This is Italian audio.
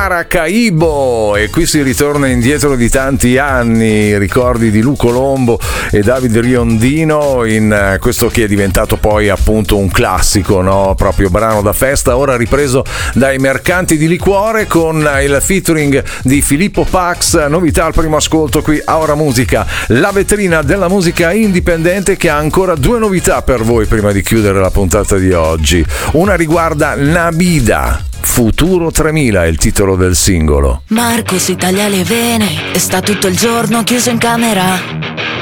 Maracaibo, e qui si ritorna indietro di tanti anni, ricordi di Lu Colombo e Davide Riondino in questo che è diventato poi appunto un classico, no? Proprio brano da festa, ora ripreso dai Mercanti di Liquore con il featuring di Filippo Pax. Novità al primo ascolto qui a Ora Musica, la vetrina della musica indipendente, che ha ancora due novità per voi prima di chiudere la puntata di oggi. Una riguarda Nabida, Futuro 3000 è il titolo del singolo. Marco si taglia le vene e sta tutto il giorno chiuso in camera.